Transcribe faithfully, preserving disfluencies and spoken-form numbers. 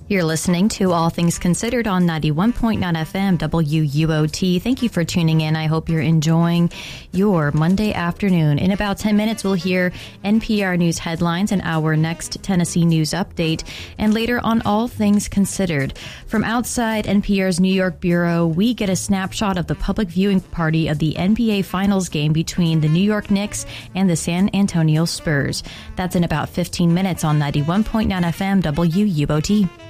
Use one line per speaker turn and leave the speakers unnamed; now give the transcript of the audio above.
You're listening to All Things Considered on ninety-one point nine F M W U O T. Thank you for tuning in. I hope you're enjoying your Monday afternoon. In about ten minutes, we'll hear N P R News headlines and our next Tennessee News update. And later on All Things Considered. From outside N P R's New York bureau, we get a snapshot of the public viewing party of the N B A Finals game between the New York Knicks and the San Antonio Spurs. That's in about fifteen minutes on ninety-one point nine F M W U O T.